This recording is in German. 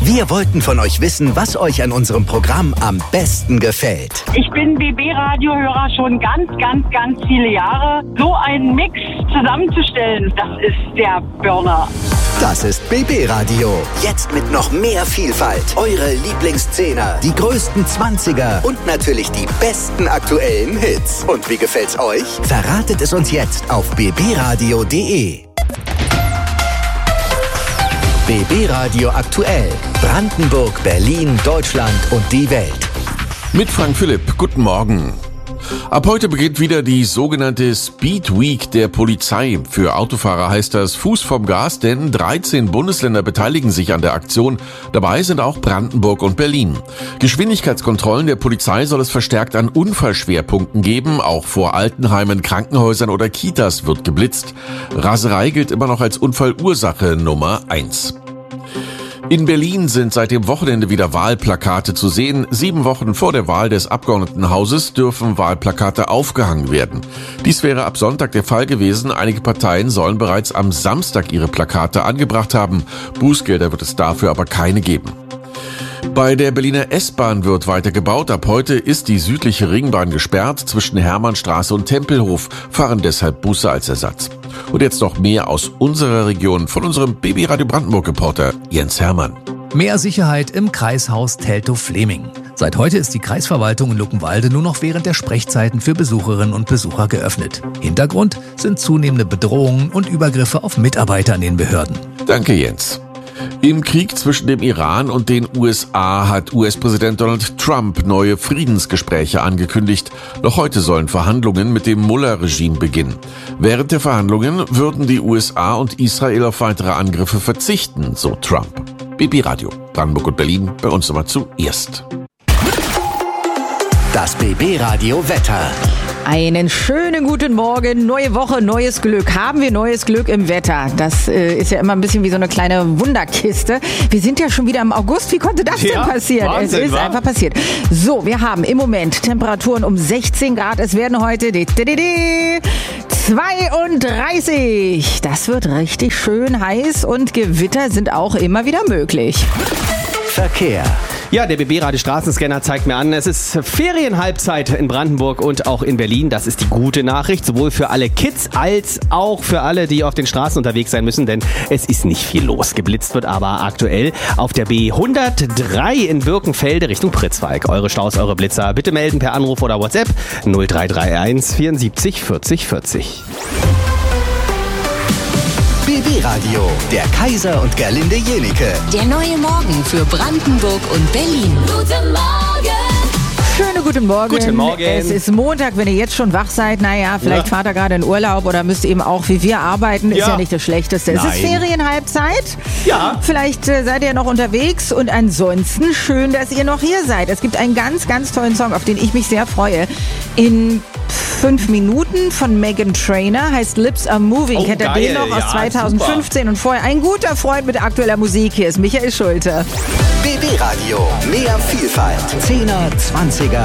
Wir wollten von euch wissen, was euch an unserem Programm am besten gefällt. Ich bin BB-Radio-Hörer schon ganz viele Jahre. So einen Mix zusammenzustellen, das ist der Burner. Das ist BB-Radio. Jetzt mit noch mehr Vielfalt. Eure Lieblingsszene, die größten 20er und natürlich die besten aktuellen Hits. Und wie gefällt's euch? Verratet es uns jetzt auf bbradio.de. BB Radio aktuell. Brandenburg, Berlin, Deutschland und die Welt. Mit Frank Philipp. Guten Morgen. Ab heute beginnt wieder die sogenannte Speed Week der Polizei. Für Autofahrer heißt das Fuß vom Gas, denn 13 Bundesländer beteiligen sich an der Aktion. Dabei sind auch Brandenburg und Berlin. Geschwindigkeitskontrollen der Polizei soll es verstärkt an Unfallschwerpunkten geben. Auch vor Altenheimen, Krankenhäusern oder Kitas wird geblitzt. Raserei gilt immer noch als Unfallursache Nummer 1. In Berlin sind seit dem Wochenende wieder Wahlplakate zu sehen. 7 Wochen vor der Wahl des Abgeordnetenhauses dürfen Wahlplakate aufgehangen werden. Dies wäre ab Sonntag der Fall gewesen. Einige Parteien sollen bereits am Samstag ihre Plakate angebracht haben. Bußgelder wird es dafür aber keine geben. Bei der Berliner S-Bahn wird weiter gebaut. Ab heute ist die südliche Ringbahn gesperrt. Zwischen Hermannstraße und Tempelhof fahren deshalb Busse als Ersatz. Und jetzt noch mehr aus unserer Region von unserem BB Radio Brandenburg-Reporter Jens Hermann. Mehr Sicherheit im Kreishaus Teltow-Fleming. Seit heute ist die Kreisverwaltung in Luckenwalde nur noch während der Sprechzeiten für Besucherinnen und Besucher geöffnet. Hintergrund sind zunehmende Bedrohungen und Übergriffe auf Mitarbeiter in den Behörden. Danke, Jens. Im Krieg zwischen dem Iran und den USA hat US-Präsident Donald Trump neue Friedensgespräche angekündigt. Noch heute sollen Verhandlungen mit dem Mullah-Regime beginnen. Während der Verhandlungen würden die USA und Israel auf weitere Angriffe verzichten, so Trump. BB Radio, Brandenburg und Berlin, bei uns immer zuerst. Das BB Radio Wetter. Einen schönen guten Morgen, neue Woche, neues Glück. Haben wir neues Glück im Wetter? Das ist ja immer ein bisschen wie so eine kleine Wunderkiste. Wir sind ja schon wieder im August. Wie konnte das denn passieren? Wahnsinn, es ist einfach passiert. So, wir haben im Moment Temperaturen um 16 Grad. Es werden heute 32. Das wird richtig schön heiß und Gewitter sind auch immer wieder möglich. Verkehr. Ja, der BB-Radio Straßenscanner zeigt mir an, es ist Ferienhalbzeit in Brandenburg und auch in Berlin. Das ist die gute Nachricht, sowohl für alle Kids als auch für alle, die auf den Straßen unterwegs sein müssen, denn es ist nicht viel los. Geblitzt wird aber aktuell auf der B103 in Birkenfelde Richtung Pritzwalk. Eure Staus, eure Blitzer, bitte melden per Anruf oder WhatsApp 0331 74 40 40. BB Radio, der Kaiser und Gerlinde Jenike. Der neue Morgen für Brandenburg und Berlin. Guten Morgen! Schönen guten Morgen. Guten Morgen. Es ist Montag, wenn ihr jetzt schon wach seid. Naja, vielleicht fahrt ihr gerade in Urlaub oder müsst eben auch wie wir arbeiten. Ist ja nicht das Schlechteste. Es ist Ferienhalbzeit. Ja. Vielleicht seid ihr noch unterwegs und ansonsten schön, dass ihr noch hier seid. Es gibt einen ganz tollen Song, auf den ich mich sehr freue. In 5 Minuten von Meghan Trainor, heißt Lips Are Moving. Kennt ihr den noch aus 2015? Super. Und vorher ein guter Freund mit aktueller Musik. Hier ist Michael Schulte. BB Radio, mehr Vielfalt. 10er, 20er